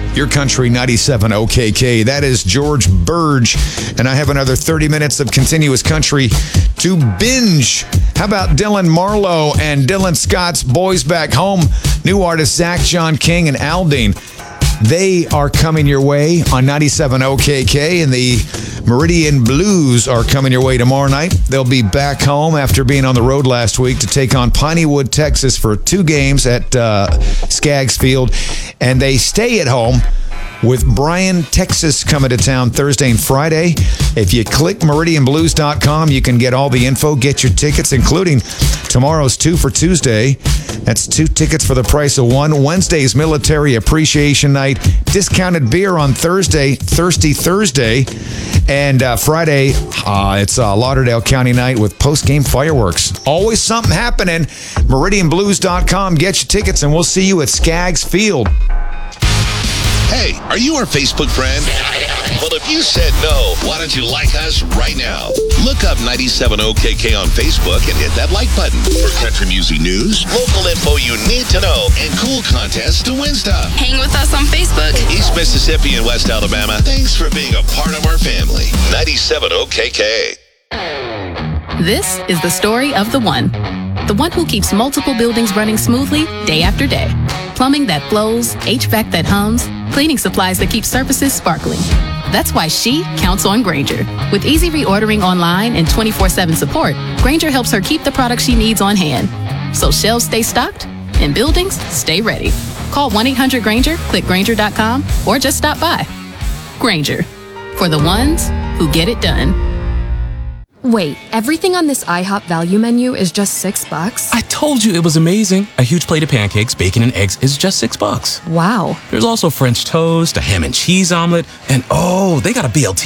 Your Country 97 OKK. That is George Burge. And I have another 30 minutes of continuous country to binge. How about Dylan Marlowe and Dylan Scott's Boys Back Home? New artists Zach, John King, and Aldine. They are coming your way on 97 OKK, and the Meridian Blues are coming your way tomorrow night. They'll be back home after being on the road last week to take on Pineywood, Texas for 2 games at Skaggs Field, and they stay at home with Bryan, Texas coming to town Thursday and Friday. If you click meridianblues.com, you can get all the info, get your tickets, including tomorrow's 2 for Tuesday. That's 2 tickets for the price of 1. Wednesday's Military Appreciation Night. Discounted beer on Thursday, Thirsty Thursday. And Friday, it's Lauderdale County night with post-game fireworks. Always something happening. meridianblues.com. Get your tickets, and we'll see you at Skaggs Field. Hey, are you our Facebook friend? Well, if you said no, why don't you like us right now? Look up 97OKK on Facebook and hit that like button for country music news, local info you need to know, and cool contests to win stuff. Hang with us on Facebook. East Mississippi and West Alabama, thanks for being a part of our family. 97OKK. This is the story of the one who keeps multiple buildings running smoothly day after day. Plumbing that flows, HVAC that hums, cleaning supplies that keep surfaces sparkling. That's why she counts on Grainger. With easy reordering online and 24/7 support, Grainger helps her keep the products she needs on hand. So shelves stay stocked and buildings stay ready. Call 1-800-GRAINGER, click Grainger.com, or just stop by. Grainger, for the ones who get it done. Wait, everything on this IHOP value menu is just $6? I told you it was amazing. A huge plate of pancakes, bacon, and eggs is just $6. Wow. There's also French toast, a ham and cheese omelet, and oh, they got a BLT